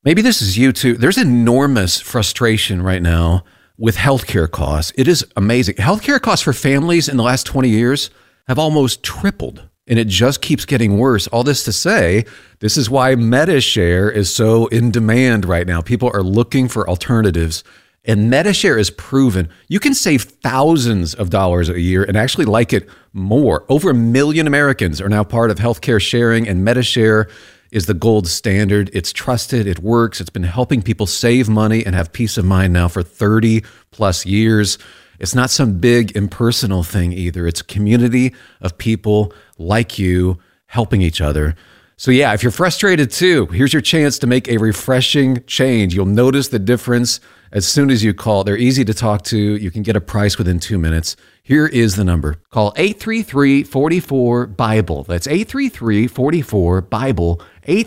Maybe this is you too. There's enormous frustration right now with healthcare costs. It is amazing. Healthcare costs for families in the last 20 years have almost tripled, and it just keeps getting worse. All this to say, this is why MediShare is so in demand right now. People are looking for alternatives, and MediShare is proven you can save thousands of dollars a year and actually like it more. Over 1 million Americans are now part of healthcare sharing, and MediShare is the gold standard. It's trusted, it works, it's been helping people save money and have peace of mind now for 30 plus years. It's not some big impersonal thing either. It's a community of people like you helping each other. So yeah, if you're frustrated too, here's your chance to make a refreshing change. You'll notice the difference as soon as you call. They're easy to talk to. You can get a price within 2 minutes. Here is the number. Call 833-44-BIBLE. That's 833-44-BIBLE.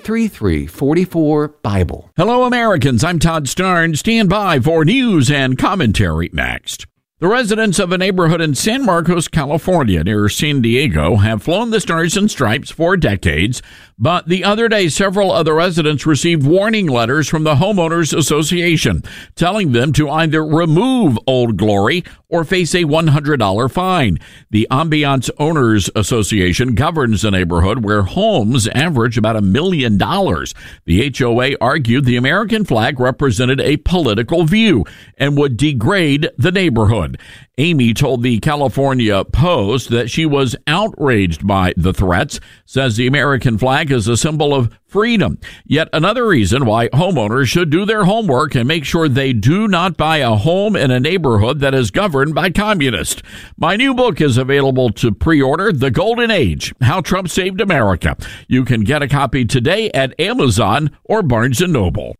833-44-BIBLE. Hello, Americans. I'm Todd Starnes. Stand by for news and commentary next. The residents of a neighborhood in San Marcos, California, near San Diego, have flown the Stars and Stripes for decades, but the other day, several other residents received warning letters from the Homeowners Association telling them to either remove Old Glory or face a $100 fine. The Ambiance Owners Association governs the neighborhood where homes average about $1 million. The HOA argued the American flag represented a political view and would degrade the neighborhood. Amy told the California Post that she was outraged by the threats, says the American flag is a symbol of freedom. Yet another reason why homeowners should do their homework and make sure they do not buy a home in a neighborhood that is governed by communists. My new book is available to pre-order, The Golden Age, How Trump Saved America. You can get a copy today at Amazon or Barnes & Noble.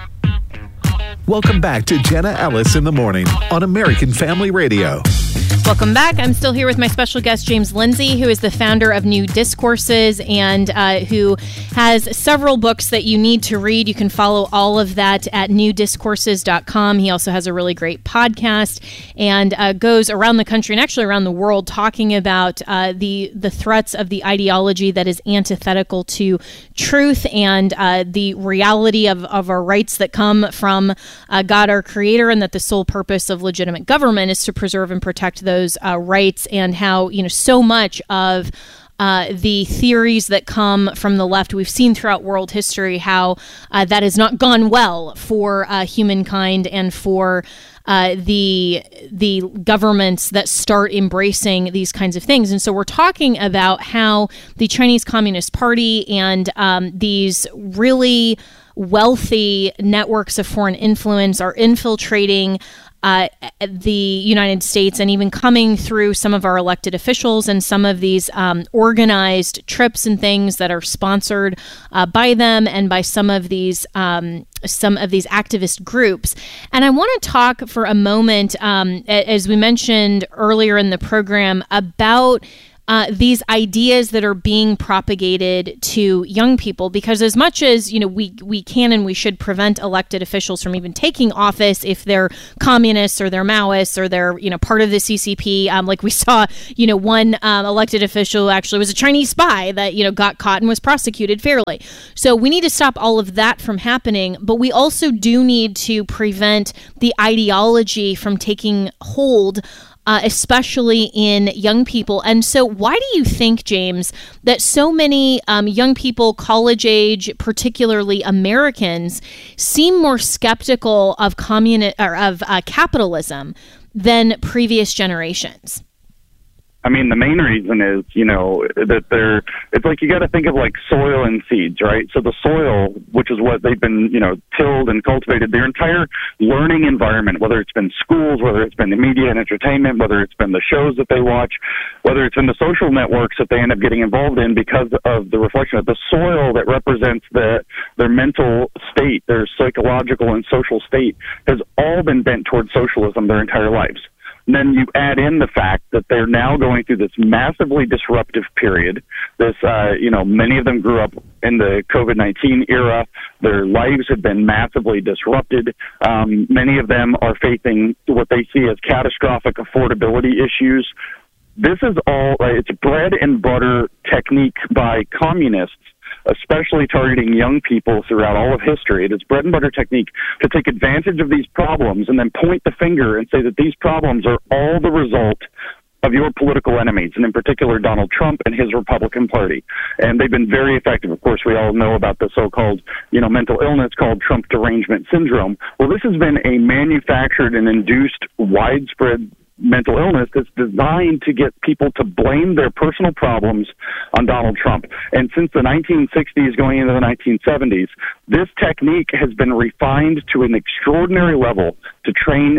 Welcome back to Jenna Ellis in the Morning on American Family Radio. Welcome back. I'm still here with my special guest, James Lindsay, who is the founder of New Discourses and who has several books that you need to read. You can follow all of that at newdiscourses.com. He also has a really great podcast and goes around the country and actually around the world talking about the threats of the ideology that is antithetical to truth and the reality of our rights that come from God, our creator, and that the sole purpose of legitimate government is to preserve and protect those rights, and how, so much of the theories that come from the left, we've seen throughout world history how that has not gone well for humankind and for the governments that start embracing these kinds of things. And so we're talking about how the Chinese Communist Party and these really wealthy networks of foreign influence are infiltrating the United States and even coming through some of our elected officials and some of these organized trips and things that are sponsored by them and by some of these activist groups. And I want to talk for a moment, as we mentioned earlier in the program, about these ideas that are being propagated to young people, because as much as we can and we should prevent elected officials from even taking office if they're communists or they're Maoists or they're part of the CCP, like we saw one elected official actually was a Chinese spy that got caught and was prosecuted fairly. So we need to stop all of that from happening, but we also do need to prevent the ideology from taking hold, especially in young people. And so why do you think, James, that so many young people, college age, particularly Americans, seem more skeptical of capitalism than previous generations? I mean, the main reason is, that it's like you got to think of like soil and seeds, right? So the soil, which is what they've been, tilled and cultivated, their entire learning environment, whether it's been schools, whether it's been the media and entertainment, whether it's been the shows that they watch, whether it's in the social networks that they end up getting involved in because of the reflection of the soil that represents their mental state, their psychological and social state, has all been bent towards socialism their entire lives. And then you add in the fact that they're now going through this massively disruptive period. This, many of them grew up in the COVID-19 era. Their lives have been massively disrupted. Many of them are facing what they see as catastrophic affordability issues. This is all, it's bread and butter technique by communists especially targeting young people throughout all of history. It is bread and butter technique to take advantage of these problems and then point the finger and say that these problems are all the result of your political enemies, and in particular Donald Trump and his Republican Party. And they've been very effective. Of course, we all know about the so-called, mental illness called Trump derangement syndrome. Well, this has been a manufactured and induced widespread mental illness that's designed to get people to blame their personal problems on Donald Trump. And since the 1960s going into the 1970s, this technique has been refined to an extraordinary level to train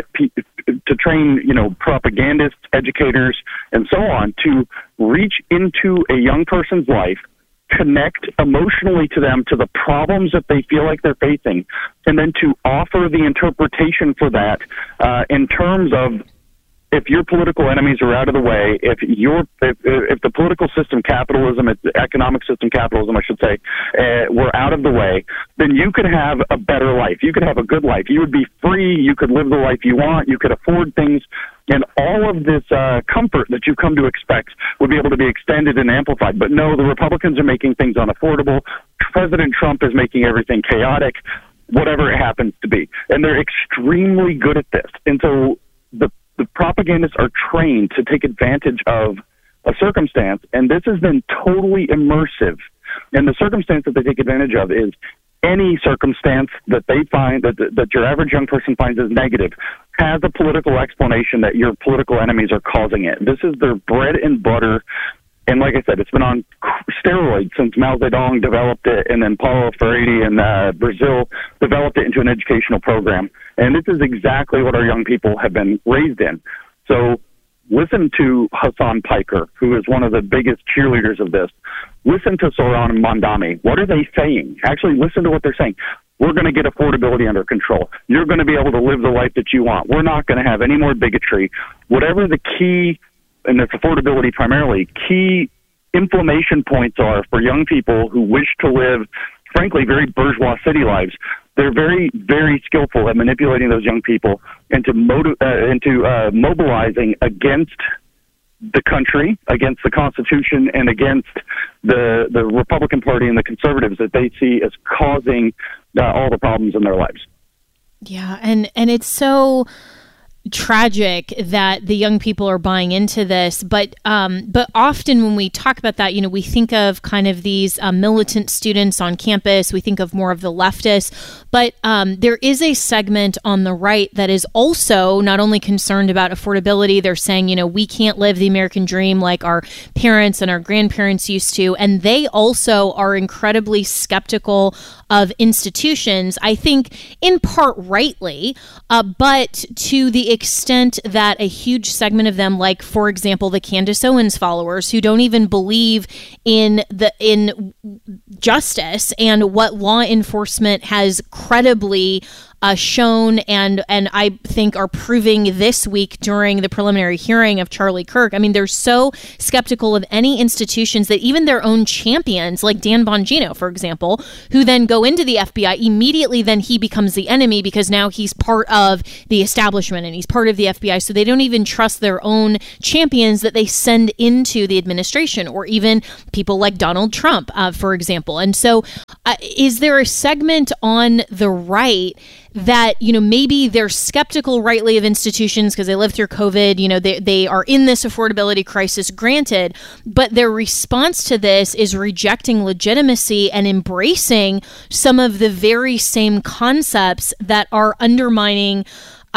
propagandists, educators, and so on to reach into a young person's life, connect emotionally to them, to the problems that they feel like they're facing, and then to offer the interpretation for that in terms of, if your political enemies are out of the way, if the political system, capitalism, economic system, capitalism, I should say, were out of the way, then you could have a better life. You could have a good life. You would be free. You could live the life you want. You could afford things. And all of this comfort that you come to expect would be able to be extended and amplified. But no, the Republicans are making things unaffordable. President Trump is making everything chaotic, whatever it happens to be. And they're extremely good at this. And so the propagandists are trained to take advantage of a circumstance, and this has been totally immersive. And the circumstance that they take advantage of is any circumstance that they find, that your average young person finds as negative, has a political explanation that your political enemies are causing it. This is their bread and butter. And like I said, it's been on steroids since Mao Zedong developed it, and then Paulo Freire in Brazil developed it into an educational program. And this is exactly what our young people have been raised in. So listen to Hassan Piker, who is one of the biggest cheerleaders of this. Listen to Zohran Mamdani. What are they saying? Actually, listen to what they're saying. We're going to get affordability under control. You're going to be able to live the life that you want. We're not going to have any more bigotry. Whatever the key, and it's affordability primarily, key inflammation points are for young people who wish to live, frankly, very bourgeois city lives. They're very, very skillful at manipulating those young people into mobilizing against the country, against the Constitution, and against the Republican Party and the conservatives that they see as causing all the problems in their lives. Yeah, and it's so tragic that the young people are buying into this, but often when we talk about that, we think of kind of these militant students on campus. We think of more of the leftists, but there is a segment on the right that is also not only concerned about affordability. They're saying, we can't live the American dream like our parents and our grandparents used to, and they also are incredibly skeptical of institutions, I think in part rightly, but to the extent that a huge segment of them, like, for example, the Candace Owens followers, who don't even believe in justice and what law enforcement has credibly shown and I think are proving this week during the preliminary hearing of Charlie Kirk. I mean, they're so skeptical of any institutions that even their own champions, like Dan Bongino, for example, who then go into the FBI, immediately then he becomes the enemy because now he's part of the establishment and he's part of the FBI. So they don't even trust their own champions that they send into the administration, or even people like Donald Trump, for example. And so is there a segment on the right that, maybe they're skeptical rightly of institutions because they lived through COVID, they are in this affordability crisis, granted, but their response to this is rejecting legitimacy and embracing some of the very same concepts that are undermining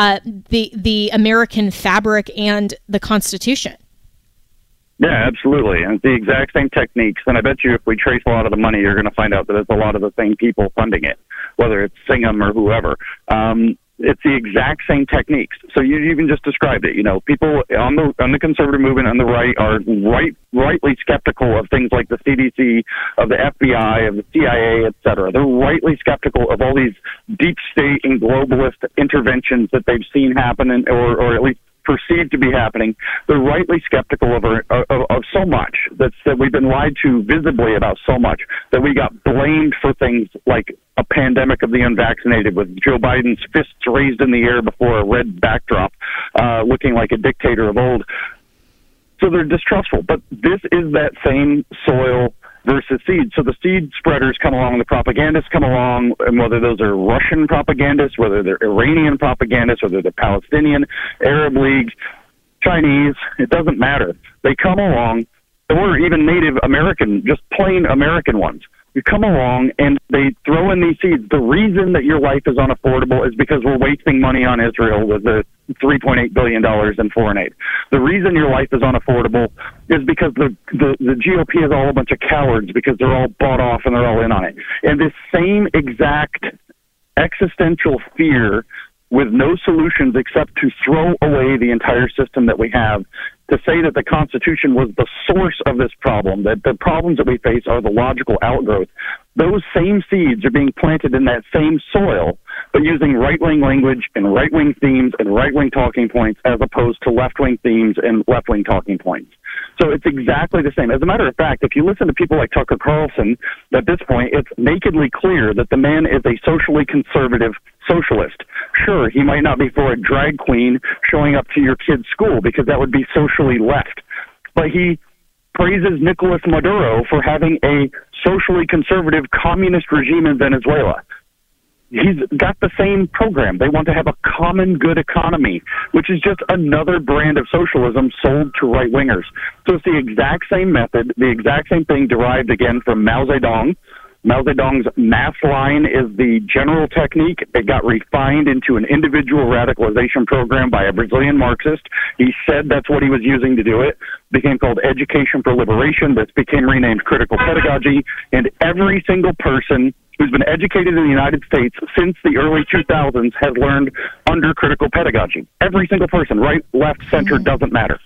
the American fabric and the Constitution? Yeah, absolutely. And it's the exact same techniques. And I bet you if we trace a lot of the money, you're going to find out that it's a lot of the same people funding it, whether it's Singham or whoever. It's the exact same techniques. So you even just described it. People on the conservative movement on the right are rightly skeptical of things like the CDC, of the FBI, of the CIA, et cetera. They're rightly skeptical of all these deep state and globalist interventions that they've seen happen, or at least perceived to be happening. They're rightly skeptical of so much that we've been lied to visibly about, so much that we got blamed for things like a pandemic of the unvaccinated, with Joe Biden's fists raised in the air before a red backdrop, looking like a dictator of old. So they're distrustful. But this is that same soil versus seeds. So the seed spreaders come along, the propagandists come along, and whether those are Russian propagandists, whether they're Iranian propagandists, whether they're Palestinian, Arab League, Chinese, it doesn't matter. They come along, or even Native American, just plain American ones. You come along and they throw in these seeds. The reason that your life is unaffordable is because we're wasting money on Israel with the $3.8 billion in foreign aid. The reason your life is unaffordable is because the GOP is all a bunch of cowards because they're all bought off and they're all in on it. And this same exact existential fear with no solutions except to throw away the entire system that we have, to say that the Constitution was the source of this problem, that the problems that we face are the logical outgrowth. Those same seeds are being planted in that same soil, but using right-wing language and right-wing themes and right-wing talking points as opposed to left-wing themes and left-wing talking points. So it's exactly the same. As a matter of fact, if you listen to people like Tucker Carlson, at this point, it's nakedly clear that the man is a socially conservative socialist. Sure, he might not be for a drag queen showing up to your kid's school because that would be socially left. But he praises Nicolas Maduro for having a socially conservative communist regime in Venezuela. He's got the same program. They want to have a common good economy, which is just another brand of socialism sold to right-wingers. So it's the exact same method, the exact same thing derived again from Mao Zedong. Mao Zedong's mass line is the general technique. It got refined into an individual radicalization program by a Brazilian Marxist. He said that's what he was using to do it. It became called Education for Liberation. This became renamed critical pedagogy. And every single person who's been educated in the United States since the early 2000s has learned under critical pedagogy. Every single person, right, left, center, doesn't matter.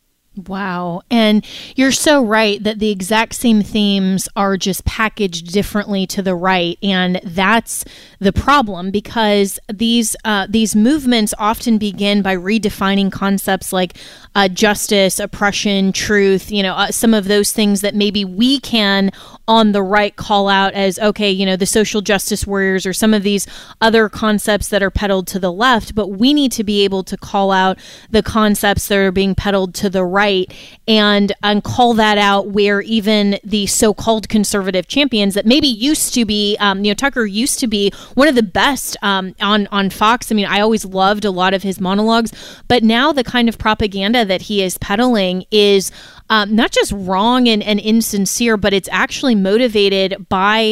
Wow. And you're so right that the exact same themes are just packaged differently to the right. And that's the problem, because these movements often begin by redefining concepts like justice, oppression, truth, some of those things that maybe we can on the right call out as, okay, the social justice warriors or some of these other concepts that are peddled to the left. But we need to be able to call out the concepts that are being peddled to the right and call that out, where even the so-called conservative champions that maybe used to be, Tucker used to be one of the best on Fox. I mean, I always loved a lot of his monologues, but now the kind of propaganda that he is peddling is not just wrong and insincere, but it's actually motivated by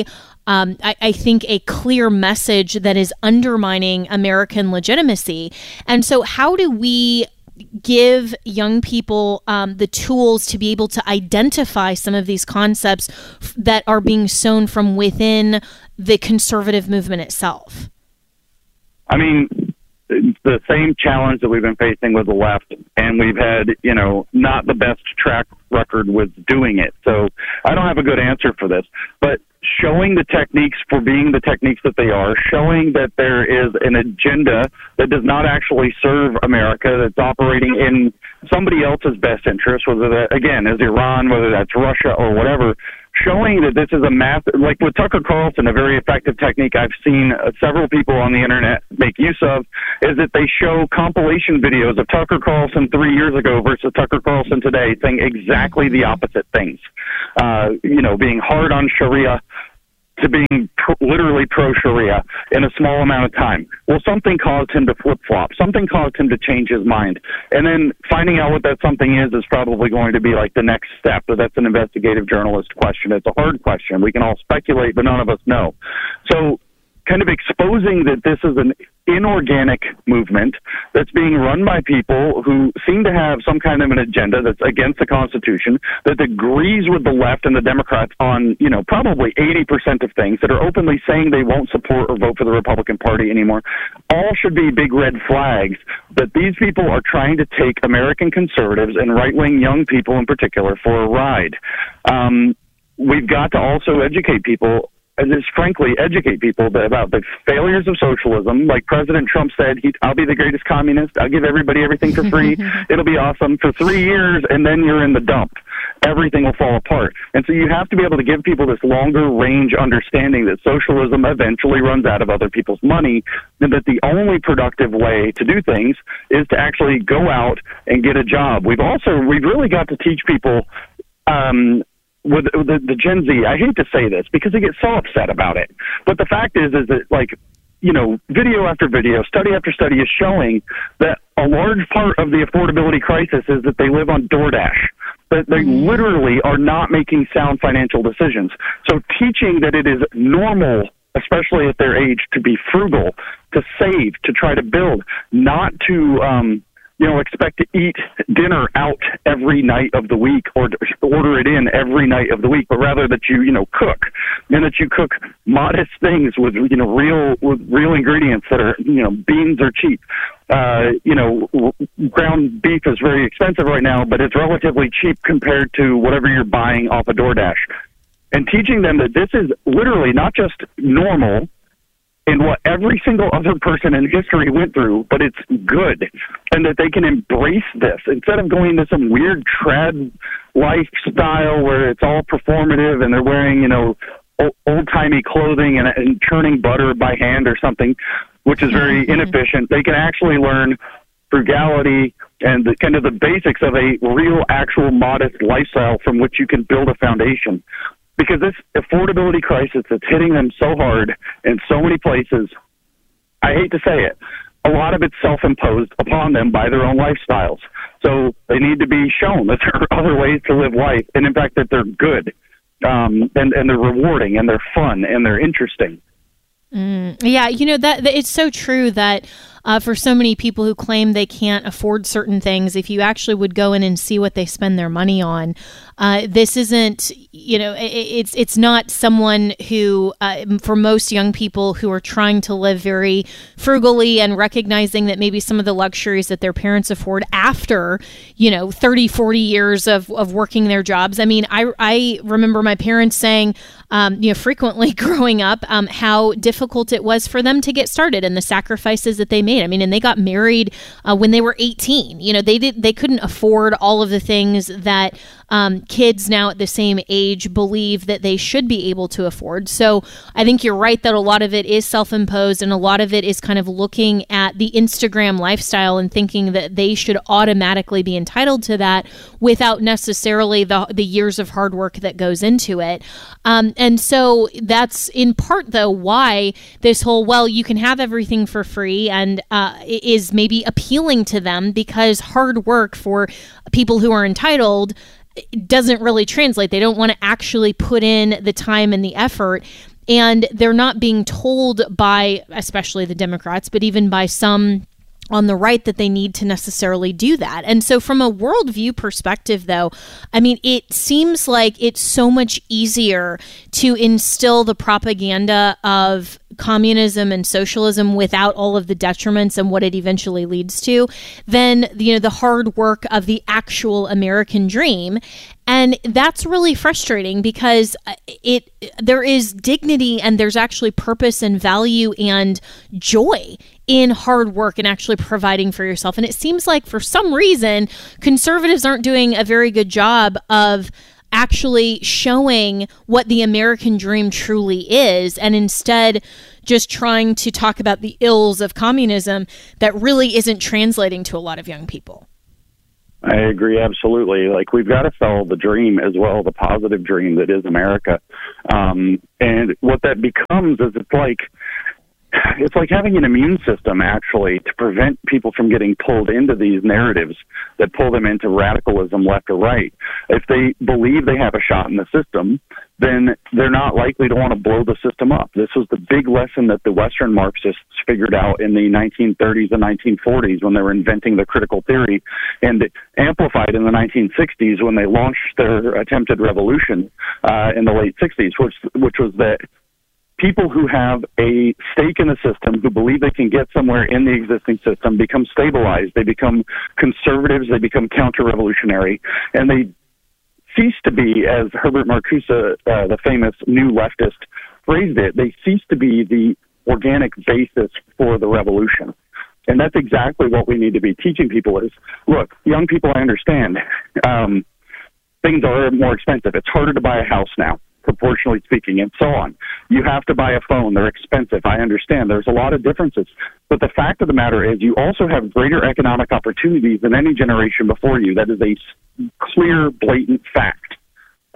I think a clear message that is undermining American legitimacy. And so how do we give young people the tools to be able to identify some of these concepts that are being sown from within the conservative movement itself? I mean, it's the same challenge that we've been facing with the left, and we've had, not the best track record with doing it. So I don't have a good answer for this, but showing the techniques for being the techniques that they are, showing that there is an agenda that does not actually serve America, that's operating in somebody else's best interest, whether that, again, is Iran, whether that's Russia or whatever, showing that this is a like with Tucker Carlson, a very effective technique I've seen several people on the internet make use of, is that they show compilation videos of Tucker Carlson 3 years ago versus Tucker Carlson today, saying exactly the opposite things. Being hard on Sharia to being literally pro-Sharia in a small amount of time. Well, something caused him to flip-flop. Something caused him to change his mind. And then finding out what that something is probably going to be like the next step. So that's an investigative journalist question. It's a hard question. We can all speculate, but none of us know. So kind of exposing that this is an inorganic movement that's being run by people who seem to have some kind of an agenda that's against the Constitution, that agrees with the left and the Democrats on, probably 80% of things, that are openly saying they won't support or vote for the Republican Party anymore, all should be big red flags that these people are trying to take American conservatives and right-wing young people in particular for a ride. We've got to also educate people, and just frankly educate people about the failures of socialism. Like President Trump said, I'll be the greatest communist. I'll give everybody everything for free. It'll be awesome for 3 years, and then you're in the dump. Everything will fall apart. And so you have to be able to give people this longer range understanding that socialism eventually runs out of other people's money, and that the only productive way to do things is to actually go out and get a job. We've really got to teach people with the Gen Z, I hate to say this because they get so upset about it, but the fact is that, like, you know, video after video, study after study is showing that a large part of the affordability crisis is that they live on DoorDash, that they literally are not making sound financial decisions. So teaching that it is normal, especially at their age, to be frugal, to save, to try to build, not to, expect to eat dinner out every night of the week or order it in every night of the week, but rather that you cook, and that you cook modest things with real ingredients that are, beans are cheap. Ground beef is very expensive right now, but it's relatively cheap compared to whatever you're buying off of DoorDash. And teaching them that this is literally not just normal in what every single other person in history went through, but it's good, and that they can embrace this instead of going to some weird trad lifestyle where it's all performative and they're wearing, old-timey clothing and churning butter by hand or something, which is very inefficient. They can actually learn frugality and the basics of a real, actual, modest lifestyle from which you can build a foundation. Because this affordability crisis that's hitting them so hard in so many places, I hate to say it, a lot of it's self-imposed upon them by their own lifestyles. So they need to be shown that there are other ways to live life, and in fact that they're good, and they're rewarding, and they're fun, and they're interesting. Yeah, that it's so true that for so many people who claim they can't afford certain things, if you actually would go in and see what they spend their money on, this isn't, it's not someone who, for most young people who are trying to live very frugally and recognizing that maybe some of the luxuries that their parents afford after, 30, 40 years of working their jobs. I mean, I remember my parents saying, frequently growing up, how difficult it was for them to get started and the sacrifices that they made. I mean, and they got married when they were 18. They couldn't afford all of the things that kids now at the same age believe that they should be able to afford. So I think you're right that a lot of it is self-imposed, and a lot of it is kind of looking at the Instagram lifestyle and thinking that they should automatically be entitled to that without necessarily the years of hard work that goes into it. And so that's in part, though, why this whole, you can have everything for free and is maybe appealing to them, because hard work for people who are entitled doesn't really translate. They don't want to actually put in the time and the effort. And they're not being told by, especially the Democrats, but even by some on the right, that they need to necessarily do that. And so from a worldview perspective, though, I mean, it seems like it's so much easier to instill the propaganda of communism and socialism without all of the detriments and what it eventually leads to than, the hard work of the actual American dream. And that's really frustrating, because there is dignity and there's actually purpose and value and joy in hard work and actually providing for yourself. And it seems like for some reason, conservatives aren't doing a very good job of actually showing what the American dream truly is, and instead just trying to talk about the ills of communism that really isn't translating to a lot of young people. I agree, absolutely. Like, we've got to sell the dream as well, the positive dream that is America. And what that becomes is it's like having an immune system, actually, to prevent people from getting pulled into these narratives that pull them into radicalism left or right. If they believe they have a shot in the system, then they're not likely to want to blow the system up. This was the big lesson that the Western Marxists figured out in the 1930s and 1940s when they were inventing the critical theory, and amplified in the 1960s when they launched their attempted revolution in the late 60s, which was that people who have a stake in the system, who believe they can get somewhere in the existing system, become stabilized. They become conservatives. They become counter-revolutionary. And they cease to be, as Herbert Marcuse, the famous new leftist, phrased it, they cease to be the organic basis for the revolution. And that's exactly what we need to be teaching people is, look, young people, I understand, things are more expensive. It's harder to buy a house now, proportionally speaking, and so on. You have to buy a phone. They're expensive. I understand. There's a lot of differences. But the fact of the matter is you also have greater economic opportunities than any generation before you. That is a clear, blatant fact.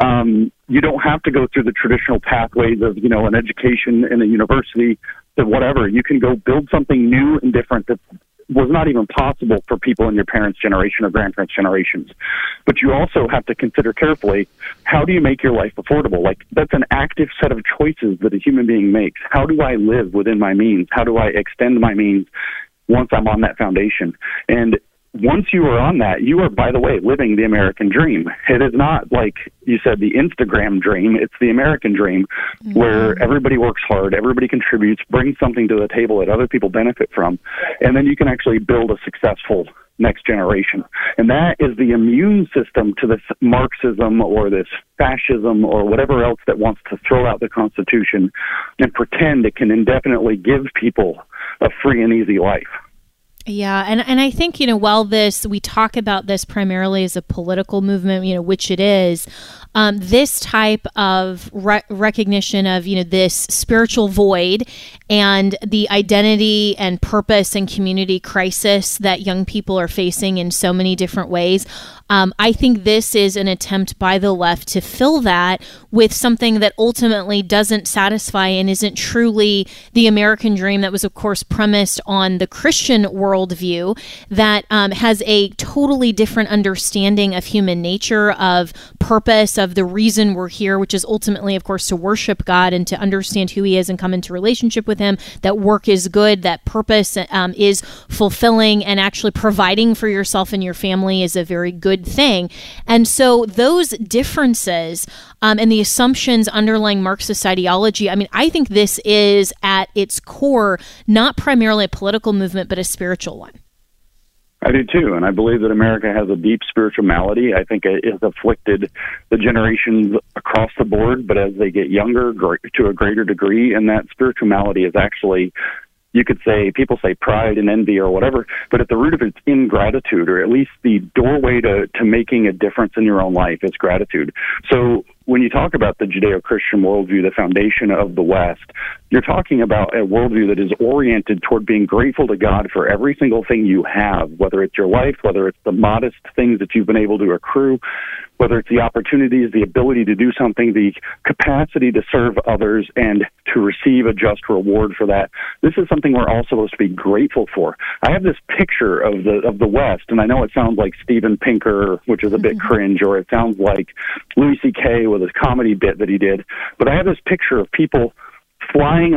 You don't have to go through the traditional pathways of, an education in a university to whatever. You can go build something new and different that was not even possible for people in your parents' generation or grandparents' generations. But you also have to consider carefully, how do you make your life affordable? Like, that's an active set of choices that a human being makes. How do I live within my means? How do I extend my means once I'm on that foundation? And once you are on that, you are, by the way, living the American dream. It is not, like you said, the Instagram dream. It's the American dream, where everybody works hard, everybody contributes, brings something to the table that other people benefit from, and then you can actually build a successful next generation. And that is the immune system to this Marxism or this fascism or whatever else that wants to throw out the Constitution and pretend it can indefinitely give people a free and easy life. Yeah, and I think, while we talk about this primarily as a political movement, which it is, this type of recognition of, this spiritual void and the identity and purpose and community crisis that young people are facing in so many different ways, I think this is an attempt by the left to fill that with something that ultimately doesn't satisfy and isn't truly the American dream that was, of course, premised on the Christian worldview that has a totally different understanding of human nature, of purpose, of the reason we're here, which is ultimately, of course, to worship God and to understand who He is and come into relationship with Him, that work is good, that purpose is fulfilling, and actually providing for yourself and your family is a very good thing. And so those differences and the assumptions underlying Marxist ideology, I think this is at its core not primarily a political movement, but a spiritual one. I do too, and I believe that America has a deep spiritual malady. I think it has afflicted the generations across the board, but as they get younger to a greater degree, and that spiritual malady is actually, you could say, people say pride and envy or whatever, but at the root of it, it's ingratitude, or at least the doorway to making a difference in your own life is gratitude. So when you talk about the Judeo-Christian worldview, the foundation of the West, you're talking about a worldview that is oriented toward being grateful to God for every single thing you have, whether it's your life, whether it's the modest things that you've been able to accrue, whether it's the opportunities, the ability to do something, the capacity to serve others and to receive a just reward for that. This is something we're all supposed to be grateful for. I have this picture of the West, and I know it sounds like Steven Pinker, which is a bit cringe, or it sounds like Louis C.K. with his comedy bit that he did, but I have this picture of people flying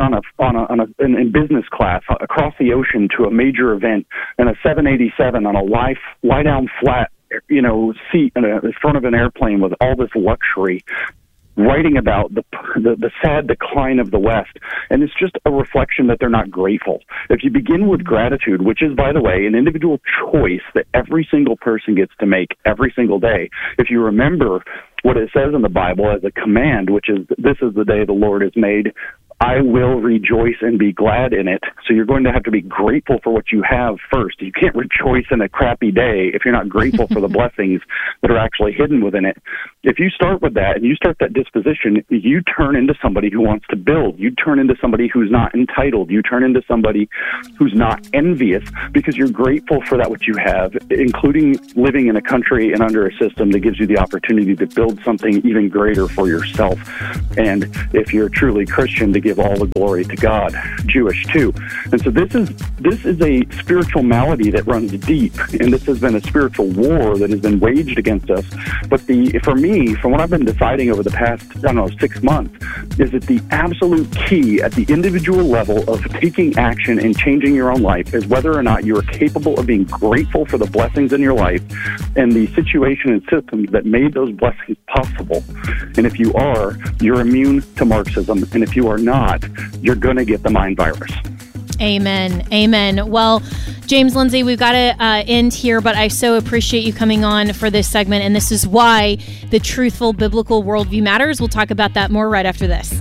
in business class across the ocean to a major event in a 787 on a lie down flat seat in front of an airplane with all this luxury, writing about the sad decline of the West. And it's just a reflection that they're not grateful. If you begin with gratitude, which is, by the way, an individual choice that every single person gets to make every single day, if you remember what it says in the Bible as a command, which is, this is the day the Lord has made, I will rejoice and be glad in it. So you're going to have to be grateful for what you have first. You can't rejoice in a crappy day if you're not grateful for the blessings that are actually hidden within it. If you start with that and you start that disposition, you turn into somebody who wants to build. You turn into somebody who's not entitled. You turn into somebody who's not envious because you're grateful for that what you have, including living in a country and under a system that gives you the opportunity to build something even greater for yourself. And if you're truly Christian, to give all the glory to God, Jewish too. And so this is a spiritual malady that runs deep, and this has been a spiritual war that has been waged against us. But for me, from what I've been deciding over the past, 6 months, is that the absolute key at the individual level of taking action and changing your own life is whether or not you are capable of being grateful for the blessings in your life and the situation and systems that made those blessings possible. And if you are, you're immune to Marxism. And if you are not, you're going to get the mind virus. Amen. Amen. Well, James Lindsay, we've got to end here, but I so appreciate you coming on for this segment. And this is why the truthful biblical worldview matters. We'll talk about that more right after this.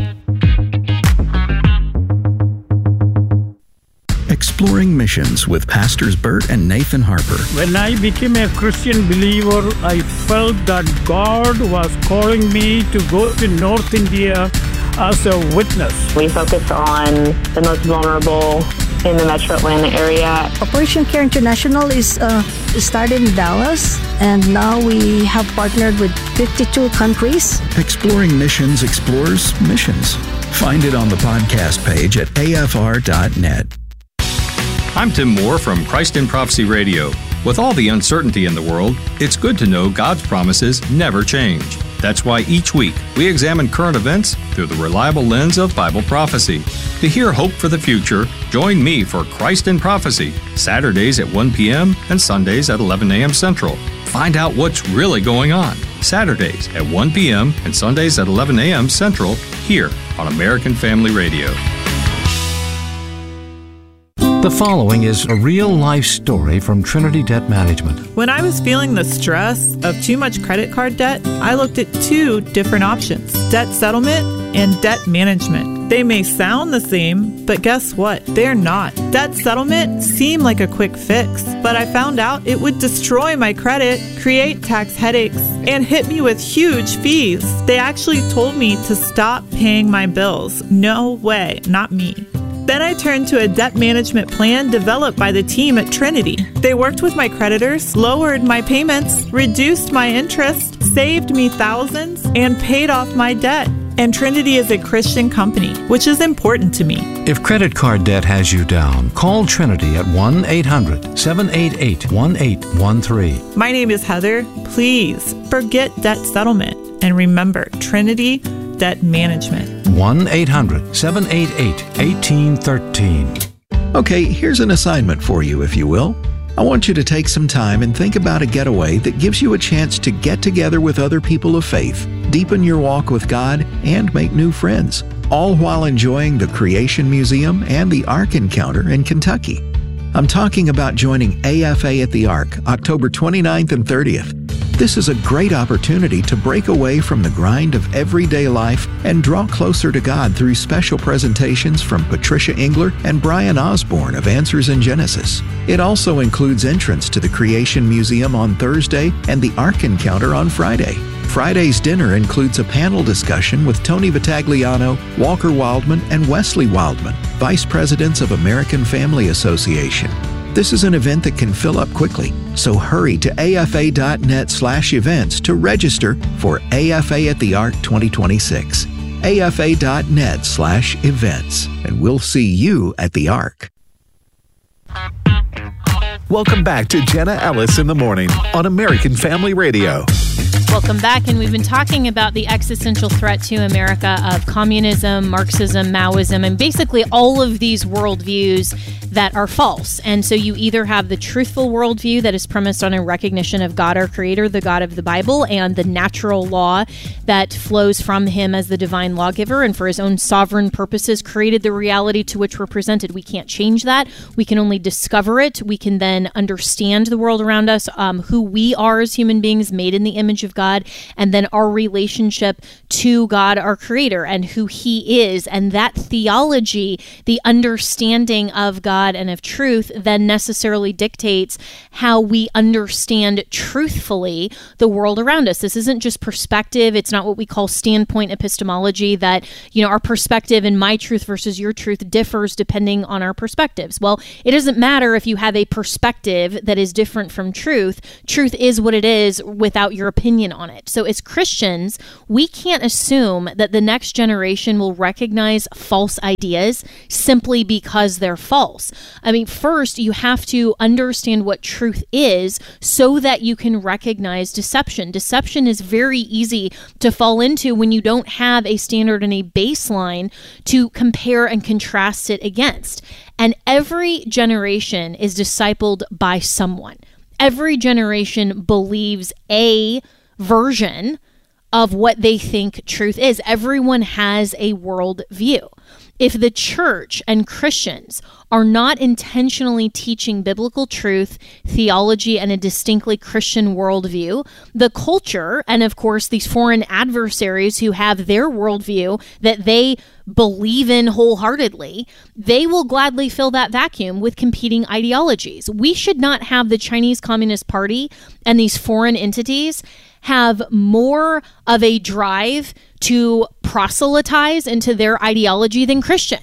Exploring Missions with Pastors Bert and Nathan Harper. When I became a Christian believer, I felt that God was calling me to go to North India as a witness. We focus on the most vulnerable in the Metro Atlanta area. Operation Care International is started in Dallas, and now we have partnered with 52 countries. Exploring Missions explores missions. Find it on the podcast page at afr.net. I'm Tim Moore from Christ in Prophecy Radio. With all the uncertainty in the world, it's good to know God's promises never change. That's why each week we examine current events through the reliable lens of Bible prophecy. To hear hope for the future, join me for Christ in Prophecy, Saturdays at 1 p.m. and Sundays at 11 a.m. Central. Find out what's really going on. Saturdays at 1 p.m. and Sundays at 11 a.m. Central, here on American Family Radio. The following is a real-life story from Trinity Debt Management. When I was feeling the stress of too much credit card debt, I looked at two different options: debt settlement and debt management. They may sound the same, but guess what? They're not. Debt settlement seemed like a quick fix, but I found out it would destroy my credit, create tax headaches, and hit me with huge fees. They actually told me to stop paying my bills. No way, not me. Then I turned to a debt management plan developed by the team at Trinity. They worked with my creditors, lowered my payments, reduced my interest, saved me thousands, and paid off my debt. And Trinity is a Christian company, which is important to me. If credit card debt has you down, call Trinity at 1-800-788-1813. My name is Heather. Please forget debt settlement and remember Trinity Debt Management. 1-800-788-1813. Okay, here's an assignment for you, if you will. I want you to take some time and think about a getaway that gives you a chance to get together with other people of faith, deepen your walk with God, and make new friends, all while enjoying the Creation Museum and the Ark Encounter in Kentucky. I'm talking about joining AFA at the Ark, October 29th and 30th. This is a great opportunity to break away from the grind of everyday life and draw closer to God through special presentations from Patricia Engler and Brian Osborne of Answers in Genesis. It also includes entrance to the Creation Museum on Thursday and the Ark Encounter on Friday. Friday's dinner includes a panel discussion with Tony Vitagliano, Walker Wildman, and Wesley Wildman, Vice Presidents of American Family Association. This is an event that can fill up quickly, so hurry to afa.net/events to register for AFA at the Ark 2026. afa.net/events, and we'll see you at the Ark. Welcome back to Jenna Ellis in the Morning on American Family Radio. Welcome back, and we've been talking about the existential threat to America of communism, Marxism, Maoism, and basically all of these worldviews that are false. And so you either have the truthful worldview that is premised on a recognition of God, our Creator, the God of the Bible, and the natural law that flows from Him as the divine lawgiver and for His own sovereign purposes created the reality to which we're presented. We can't change that. We can only discover it. We can then understand the world around us, who we are as human beings made in the image of God, and then our relationship to God, our Creator, and who He is. And that theology, the understanding of God and of truth, then necessarily dictates how we understand truthfully the world around us. This isn't just perspective. It's not what we call standpoint epistemology, that, our perspective and my truth versus your truth differs depending on our perspectives. Well, it doesn't matter if you have a perspective that is different from truth. Truth is what it is without your opinion on it. So as Christians, we can't assume that the next generation will recognize false ideas simply because they're false. I mean, first, you have to understand what truth is so that you can recognize deception. Deception is very easy to fall into when you don't have a standard and a baseline to compare and contrast it against. And every generation is discipled by someone. Every generation believes a version of what they think truth is. Everyone has a world view. If the church and Christians are not intentionally teaching biblical truth, theology, and a distinctly Christian worldview, the culture, and of course these foreign adversaries who have their worldview that they believe in wholeheartedly, they will gladly fill that vacuum with competing ideologies. We should not have the Chinese Communist Party and these foreign entities have more of a drive to proselytize into their ideology than Christians.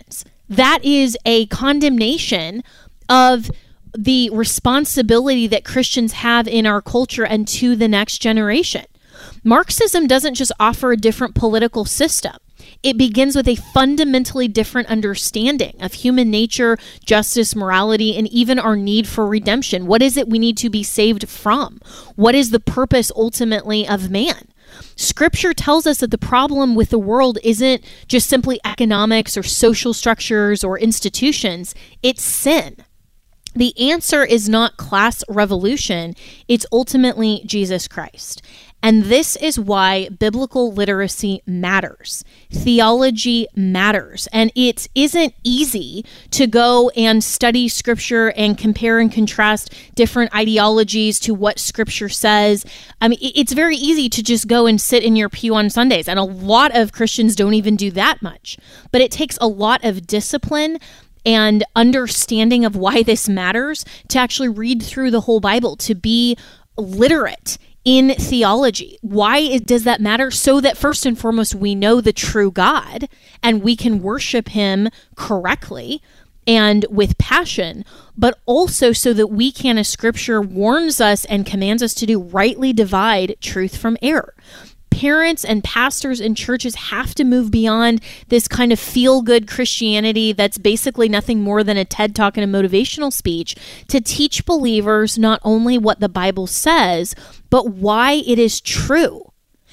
That is a condemnation of the responsibility that Christians have in our culture and to the next generation. Marxism doesn't just offer a different political system. It begins with a fundamentally different understanding of human nature, justice, morality, and even our need for redemption. What is it we need to be saved from? What is the purpose ultimately of man? Scripture tells us that the problem with the world isn't just simply economics or social structures or institutions, it's sin. The answer is not class revolution, it's ultimately Jesus Christ. And this is why biblical literacy matters. Theology matters. And it isn't easy to go and study Scripture and compare and contrast different ideologies to what Scripture says. I mean, it's very easy to just go and sit in your pew on Sundays. And a lot of Christians don't even do that much. But it takes a lot of discipline and understanding of why this matters to actually read through the whole Bible, to be literate in theology. Why does that matter? So that first and foremost, we know the true God and we can worship him correctly and with passion, but also so that we can, as Scripture warns us and commands us to do, rightly divide truth from error. Parents and pastors and churches have to move beyond this kind of feel-good Christianity that's basically nothing more than a TED Talk and a motivational speech to teach believers not only what the Bible says, but why it is true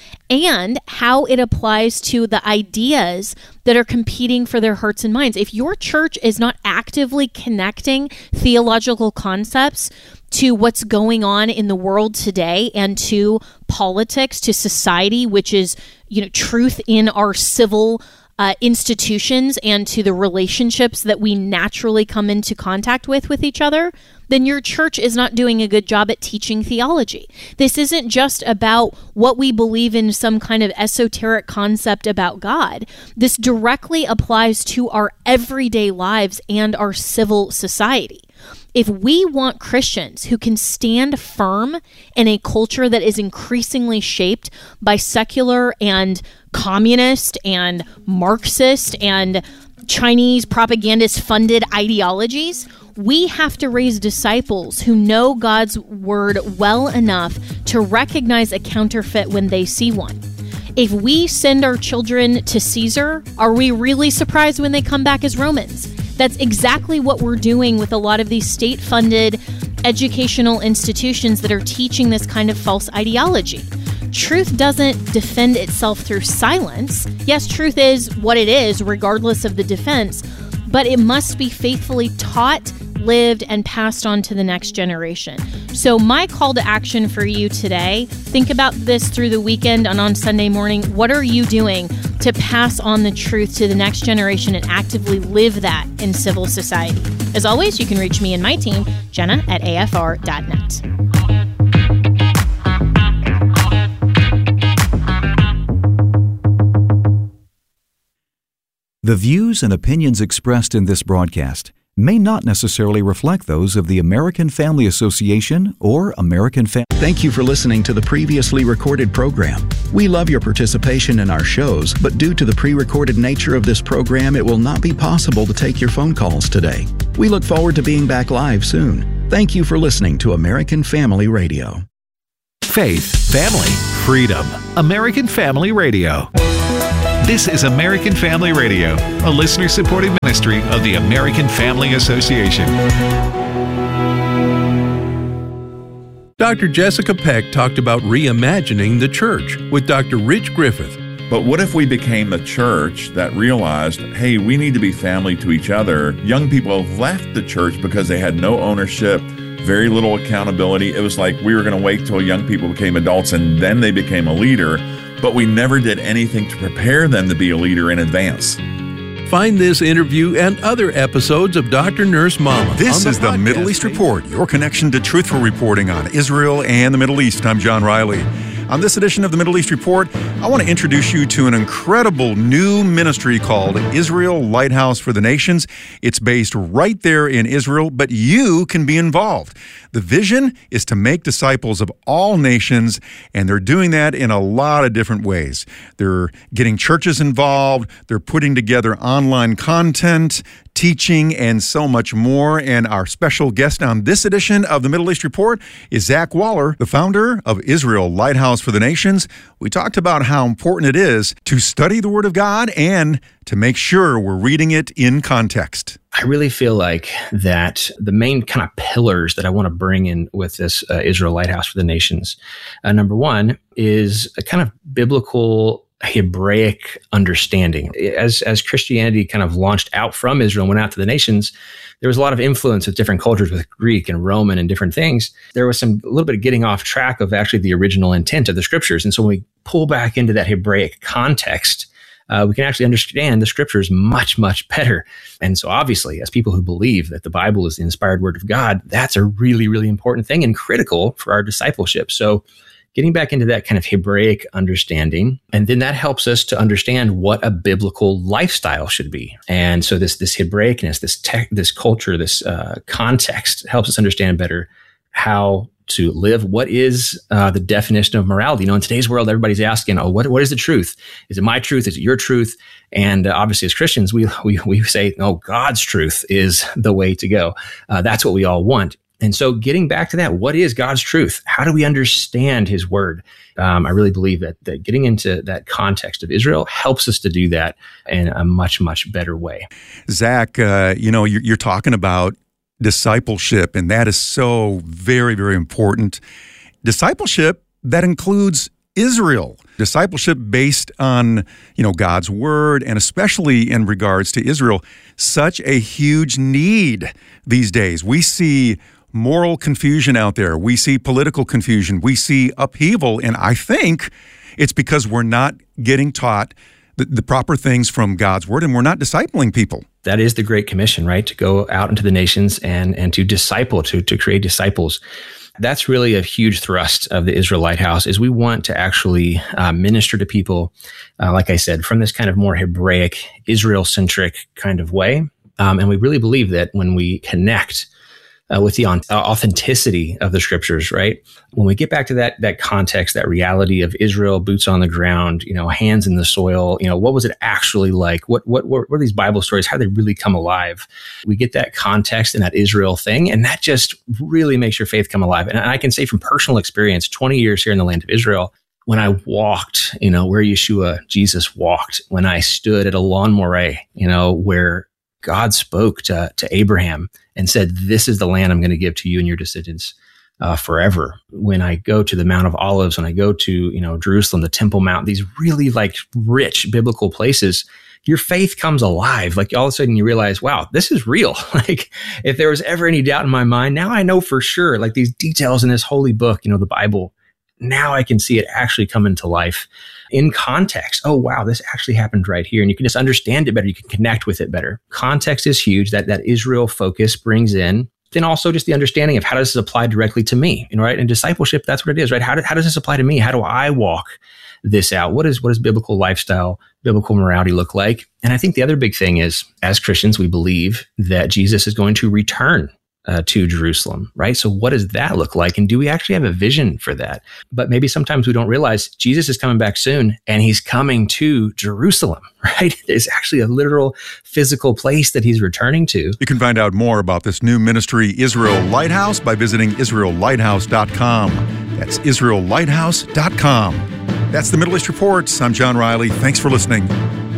and how it applies to the ideas that are competing for their hearts and minds. If your church is not actively connecting theological concepts to what's going on in the world today and to politics, to society, which is, truth in our civil institutions and to the relationships that we naturally come into contact with each other, then your church is not doing a good job at teaching theology. This isn't just about what we believe in, some kind of esoteric concept about God. This directly applies to our everyday lives and our civil society. If we want Christians who can stand firm in a culture that is increasingly shaped by secular and communist and Marxist and Chinese propagandist-funded ideologies, we have to raise disciples who know God's word well enough to recognize a counterfeit when they see one. If we send our children to Caesar, are we really surprised when they come back as Romans? That's exactly what we're doing with a lot of these state-funded educational institutions that are teaching this kind of false ideology. Truth doesn't defend itself through silence. Yes, truth is what it is, regardless of the defense, but it must be faithfully taught, lived, and passed on to the next generation. So my call to action for you today, think about this through the weekend and on Sunday morning. What are you doing to pass on the truth to the next generation and actively live that in civil society? As always, you can reach me and my team, Jenna at afr.net. The views and opinions expressed in this broadcast may not necessarily reflect those of the American Family Association or American Family. Thank you for listening to the previously recorded program. We love your participation in our shows, but due to the pre-recorded nature of this program, it will not be possible to take your phone calls today. We look forward to being back live soon. Thank you for listening to American Family Radio. Faith, family, freedom. American Family Radio. This is American Family Radio, a listener-supported ministry of the American Family Association. Dr. Jessica Peck talked about reimagining the church with Dr. Rich Griffith. But what if we became a church that realized, hey, we need to be family to each other? Young people left the church because they had no ownership, very little accountability. It was like we were going to wait till young people became adults and then they became a leader. But we never did anything to prepare them to be a leader in advance. Find this interview and other episodes of Dr. Nurse Mama. This is the Middle East Report, your connection to truthful reporting on Israel and the Middle East. I'm John Riley. On this edition of the Middle East Report, I want to introduce you to an incredible new ministry called Israel Lighthouse for the Nations. It's based right there in Israel, but you can be involved. The vision is to make disciples of all nations, and they're doing that in a lot of different ways. They're getting churches involved, they're putting together online content, teaching, and so much more. And our special guest on this edition of the Middle East Report is Zach Waller, the founder of Israel Lighthouse for the Nations. We talked about how important it is to study the Word of God and to make sure we're reading it in context. I really feel like that the main kind of pillars that I want to bring in with this Israel Lighthouse for the Nations, number one is a kind of biblical Hebraic understanding. As Christianity kind of launched out from Israel and went out to the nations, there was a lot of influence with different cultures, with Greek and Roman and different things. There was a little bit of getting off track of actually the original intent of the scriptures. And so when we pull back into that Hebraic context, we can actually understand the scriptures much, much better. And so obviously, as people who believe that the Bible is the inspired word of God, that's a really, really important thing and critical for our discipleship. So getting back into that kind of Hebraic understanding, and then that helps us to understand what a biblical lifestyle should be. And so this Hebraicness, this culture, this context helps us understand better how to live. What is the definition of morality? In today's world, everybody's asking, what is the truth? Is it my truth? Is it your truth? And obviously, as Christians, we say, no, God's truth is the way to go. That's what we all want. And so getting back to that, what is God's truth? How do we understand his word? I really believe that getting into that context of Israel helps us to do that in a much, much better way. Zach, you're talking about discipleship, and that is so very, very important. Discipleship, that includes Israel. Discipleship based on, God's word, and especially in regards to Israel, such a huge need these days. We see moral confusion out there. We see political confusion. We see upheaval. And I think it's because we're not getting taught the proper things from God's word, and we're not discipling people. That is the Great Commission, right? To go out into the nations and to disciple, to create disciples. That's really a huge thrust of the Israel Lighthouse, is we want to actually minister to people, like I said, from this kind of more Hebraic, Israel-centric kind of way. And we really believe that when we connect with the authenticity of the scriptures, right? When we get back to that context, that reality of Israel, boots on the ground, hands in the soil, what was it actually like? What were these Bible stories? How did they really come alive? We get that context and that Israel thing, and that just really makes your faith come alive. And I can say from personal experience, 20 years here in the land of Israel, when I walked, where Jesus walked, when I stood at a lawn moray, where God spoke to Abraham and said, this is the land I'm going to give to you and your descendants forever. When I go to the Mount of Olives, when I go to, Jerusalem, the Temple Mount, these really rich biblical places, your faith comes alive. All of a sudden you realize, wow, this is real. If there was ever any doubt in my mind, now I know for sure, these details in this holy book, the Bible, now I can see it actually come into life in context. Oh, wow, this actually happened right here. And you can just understand it better. You can connect with it better. Context is huge. That Israel focus brings in. Then also just the understanding of how does this apply directly to me, right? And discipleship, that's what it is, right? How does this apply to me? How do I walk this out? What does biblical lifestyle, biblical morality look like? And I think the other big thing is, as Christians, we believe that Jesus is going to return to Jerusalem, right? So what does that look like? And do we actually have a vision for that? But maybe sometimes we don't realize Jesus is coming back soon, and he's coming to Jerusalem, right? There's actually a literal physical place that he's returning to. You can find out more about this new ministry, Israel Lighthouse, by visiting IsraelLighthouse.com. That's IsraelLighthouse.com. That's the Middle East Reports. I'm John Riley. Thanks for listening.